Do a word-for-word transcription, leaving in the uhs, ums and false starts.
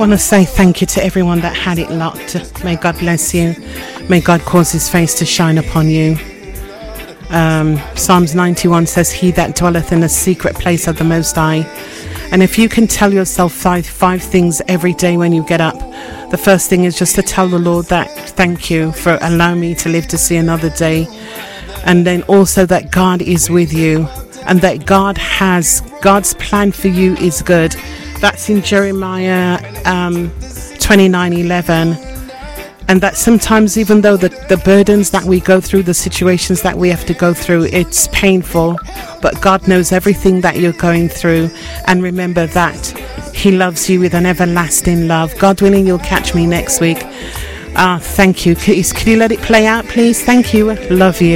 want to say thank you to everyone that had it locked. May God bless you. May God cause his face to shine upon you. Um, Psalms ninety-one says, he that dwelleth in the secret place of the Most High. And if you can tell yourself five, five things every day when you get up, the first thing is just to tell the Lord that thank you for allowing me to live to see another day. And then also that God is with you and that God has, God's plan for you is good. That's in Jeremiah um, twenty-nine eleven. And that sometimes even though the, the burdens that we go through, the situations that we have to go through, it's painful, but God knows everything that you're going through. And remember that he loves you with an everlasting love. God willing, you'll catch me next week. Ah, thank you. Could, could you let it play out, please? Thank you. Love you.